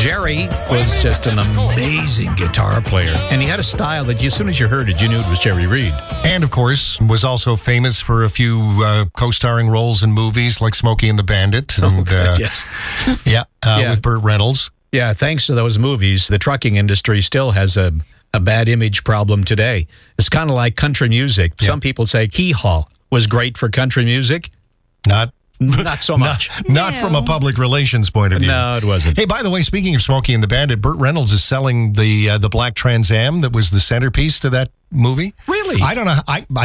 Jerry was just an amazing guitar player, and he had a style that as soon as you heard it, you knew it was Jerry Reed. And, of course, was also famous for a few co-starring roles in movies like Smokey and the Bandit. And, Yes. With Burt Reynolds. Yeah, thanks to those movies, the trucking industry still has a bad image problem today. It's kind of like country music. Yeah. Some people say hee-haw was great for country music. Not so much. Not from a public relations point of view. No, it wasn't. Hey, by the way, speaking of Smokey and the Bandit, Burt Reynolds is selling the black Trans Am that was the centerpiece to that movie. Really? I don't know. I